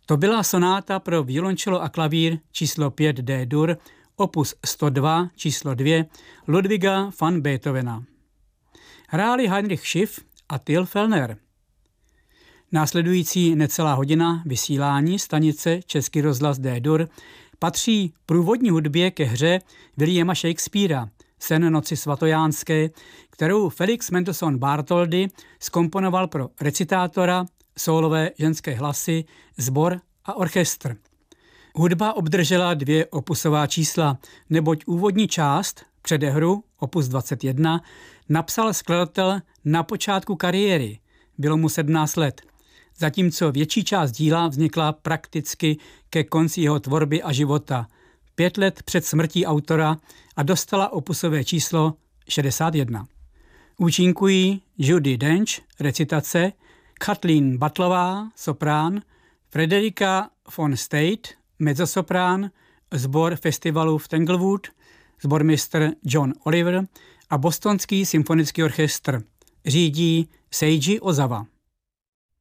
To byla sonáta pro violoncello a klavír číslo 5 D-dur, opus 102 číslo 2 Ludwiga van Beethovena. Hráli Heinrich Schiff a Till Fellner. Následující necelá hodina vysílání stanice Český rozhlas D-dur patří průvodní hudbě ke hře Williama Shakespearea Sen noci svatojánské, kterou Felix Mendelssohn Bartholdy zkomponoval pro recitátora, sólové ženské hlasy, sbor a orchestr. Hudba obdržela 2 opusová čísla, neboť úvodní část, předehru, opus 21, napsal skladatel na počátku kariéry, bylo mu 17 let, zatímco větší část díla vznikla prakticky ke konci jeho tvorby a života, 5 let před smrtí autora a dostala opusové číslo 61. Účinkují Judi Dench, recitace, Kathleen Butlová, soprán, Frederika von Stade, mezzosoprán, sbor festivalu v Tanglewood, sbormistr John Oliver a Bostonský symfonický orchestr. Řídí Seiji Ozawa.